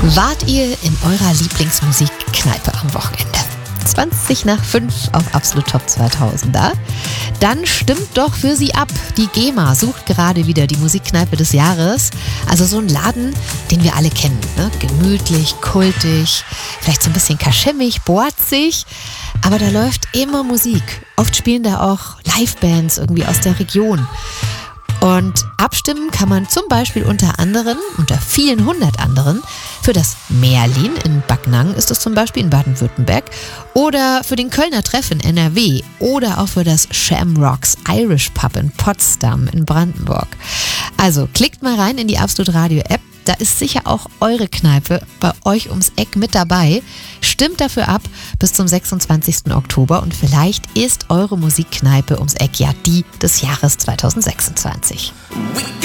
Wart ihr in eurer Lieblingsmusikkneipe am Wochenende? 5 auf Absolut Top 2000er. Dann stimmt doch für sie ab. Die GEMA sucht gerade wieder die Musikkneipe des Jahres. Also so ein Laden, den wir alle kennen. Ne? Gemütlich, kultig, vielleicht so ein bisschen kaschemmig, borzig. Aber da läuft immer Musik. Oft spielen da auch Livebands irgendwie aus der Region. Und abstimmen kann man zum Beispiel unter vielen hundert anderen, für das Merlin in Backnang ist es zum Beispiel in Baden-Württemberg oder für den Kölner Treff in NRW oder auch für das Shamrocks Irish Pub in Potsdam in Brandenburg. Also klickt mal rein in die Absolut Radio App, da ist sicher auch eure Kneipe bei euch ums Eck mit dabei. Stimmt dafür ab bis zum 26. Oktober und vielleicht ist eure Musikkneipe ums Eck ja die des Jahres 2026.